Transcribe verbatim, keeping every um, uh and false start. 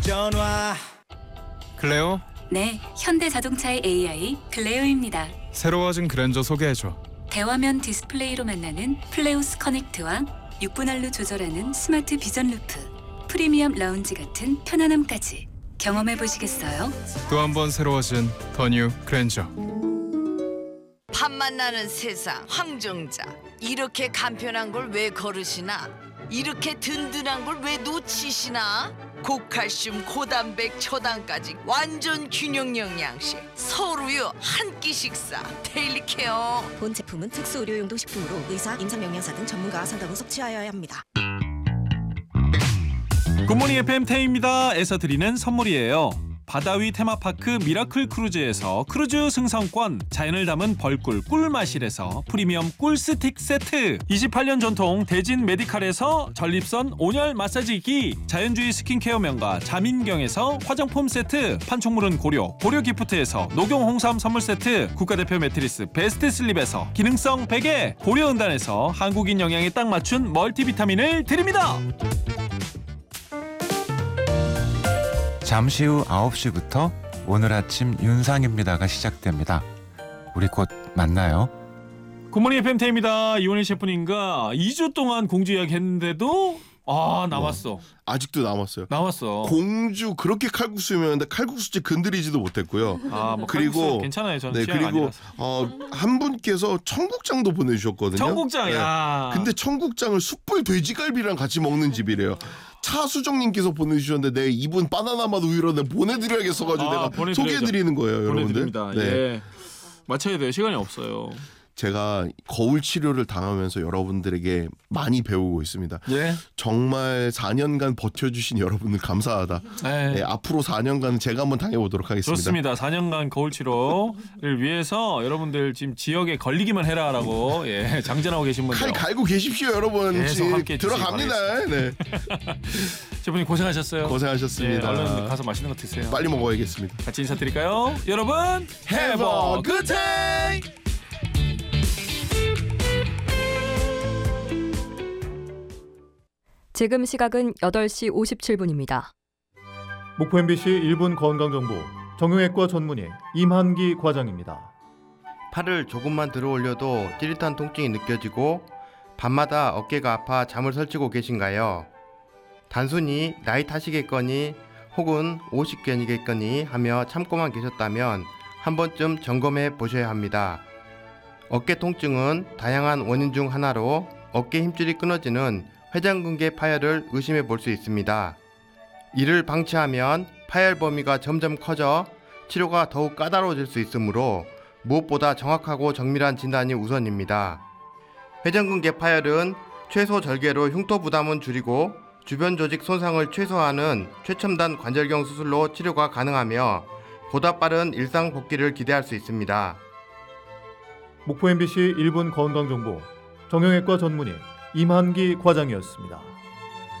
전화. 클레오, 네, 현대자동차의 에이아이 클레오입니다. 새로워진 그랜저 소개해줘. 대화면 디스플레이로 만나는 플레우스 커넥트와 육 분할로 조절하는 스마트 비전 루프, 프리미엄 라운지 같은 편안함까지 경험해 보시겠어요? 또 한 번 새로워진 더 뉴 그랜저. 밥 만나는 세상 황정자, 이렇게 간편한 걸 왜 거르시나? 이렇게 든든한 걸 왜 놓치시나? 고칼슘, 고단백, 초당까지 완전 균형 영양식 서울우유 한 끼 식사 데일리 케어. 본 제품은 특수 의료용도 식품으로 의사, 임상영양사 등 전문가 상담 후 섭취하여야 합니다. 굿모닝 에프엠 태희입니다. 에서 드리는 선물이에요. 바다위 테마파크 미라클 크루즈에서 크루즈 승선권, 자연을 담은 벌꿀 꿀마실에서 프리미엄 꿀 스틱 세트, 이십팔 년 전통 대진 메디칼에서 전립선 온열 마사지기, 자연주의 스킨케어 명가 자민경에서 화장품 세트, 판촉물은 고려 고려 기프트에서 녹용 홍삼 선물 세트, 국가대표 매트리스 베스트 슬립에서 기능성 베개, 고려은단에서 한국인 영양에 딱 맞춘 멀티비타민을 드립니다. 잠시 후 아홉 시부터 오늘 아침 윤상입니다가 시작됩니다. 우리 곧 만나요. 굿모닝 에프엠 태희입니다. 이원일 셰프님과 이 주 동안 공주 이야기 했는데도 아 남았어. 아직도 남았어요. 남았어. 공주 그렇게 칼국수 유명한데 칼국수집 건드리지도 못했고요. 아, 뭐 그리고 괜찮아요. 저는 네, 취향 그리고 아니라서. 어, 한 분께서 청국장도 보내주셨거든요. 청국장, 네. 야. 근데 청국장을 숯불 돼지갈비랑 같이 먹는 집이래요. 차수정님께서 보내주셨는데 내 이분 바나나 맛 우유로 내가 보내드려야겠어가지고 아, 내가 보내드려야죠. 소개해드리는 거예요, 여러분들. 보내드립니다. 네. 예. 맞춰야 돼요. 시간이 없어요. 제가 거울 치료를 당하면서 여러분들에게 많이 배우고 있습니다. 예. 정말 사 년간 버텨주신 여러분들 감사하다. 네. 네, 앞으로 사 년간 제가 한번 당해보도록 하겠습니다. 좋습니다. 사 년간 거울 치료를 위해서 여러분들 지금 지역에 걸리기만 해라라고 예, 장전하고 계신 분들. 칼 갈고 계십시오, 여러분. 계속 함께 해주시기 들어갑니다. 네. 셰프님 고생하셨어요. 고생하셨습니다. 예, 얼른 가서 맛있는 거 드세요. 빨리 먹어야겠습니다. 같이 인사드릴까요? 여러분, Have a good day. 지금 시각은 여덟 시 오십칠 분입니다. 목포 엠비씨 일 분 건강정보 정형외과 전문의 임한기 과장입니다. 팔을 조금만 들어 올려도 찌릿한 통증이 느껴지고 밤마다 어깨가 아파 잠을 설치고 계신가요? 단순히 나이 탓이겠거니 혹은 오십견이겠거니 하며 참고만 계셨다면 한 번쯤 점검해 보셔야 합니다. 어깨 통증은 다양한 원인 중 하나로 어깨 힘줄이 끊어지는 회전근개 파열을 의심해 볼 수 있습니다. 이를 방치하면 파열 범위가 점점 커져 치료가 더욱 까다로워질 수 있으므로 무엇보다 정확하고 정밀한 진단이 우선입니다. 회전근개 파열은 최소 절개로 흉터 부담은 줄이고 주변 조직 손상을 최소화하는 최첨단 관절경 수술로 치료가 가능하며 보다 빠른 일상 복귀를 기대할 수 있습니다. 목포 엠비씨 일 분 건강정보 정형외과 전문의 임한기 과장이었습니다.